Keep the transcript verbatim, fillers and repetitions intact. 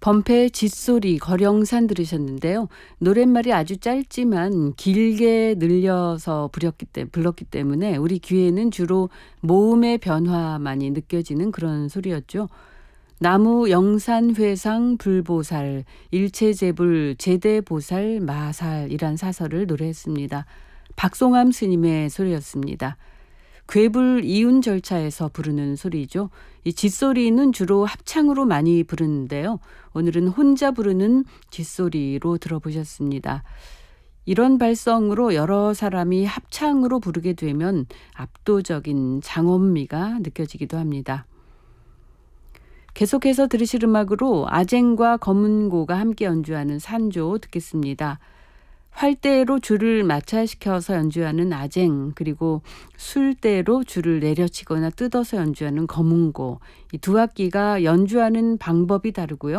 범패의 짖소리, 거령산 들으셨는데요. 노랫말이 아주 짧지만 길게 늘려서 부렸기 때, 불렀기 때문에 우리 귀에는 주로 모음의 변화만이 느껴지는 그런 소리였죠. 나무, 영산, 회상, 불보살, 일체제불, 제대보살, 마살이란 사설을 노래했습니다. 박송암 스님의 소리였습니다. 괴불 이운 절차에서 부르는 소리죠. 이 짖소리는 주로 합창으로 많이 부르는데요. 오늘은 혼자 부르는 짖소리로 들어보셨습니다. 이런 발성으로 여러 사람이 합창으로 부르게 되면 압도적인 장엄미가 느껴지기도 합니다. 계속해서 들으실 음악으로 아쟁과 검은고가 함께 연주하는 산조 듣겠습니다. 활대로 줄을 마찰시켜서 연주하는 아쟁, 그리고 술대로 줄을 내려치거나 뜯어서 연주하는 검은고, 이 두 악기가 연주하는 방법이 다르고요.